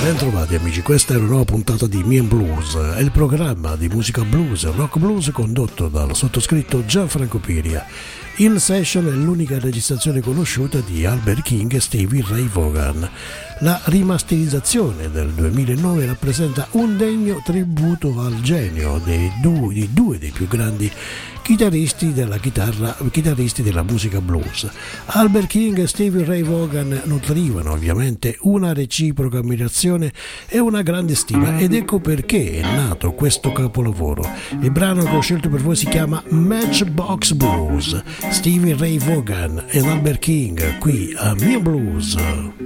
Bentrovati amici, questa è una nuova puntata di Me and Blues, è il programma di musica blues e rock blues condotto dal sottoscritto Gianfranco Piria. In Session è l'unica registrazione conosciuta di Albert King e Stevie Ray Vaughan. La rimasterizzazione del 2009 rappresenta un degno tributo al genio di due dei più grandi chitarristi della musica blues. Albert King e Stevie Ray Vaughan nutrivano ovviamente una reciproca ammirazione e una grande stima, ed ecco perché è nato questo capolavoro. Il brano che ho scelto per voi si chiama Matchbox Blues. Stevie Ray Vaughan e Albert King qui a Mio Blues.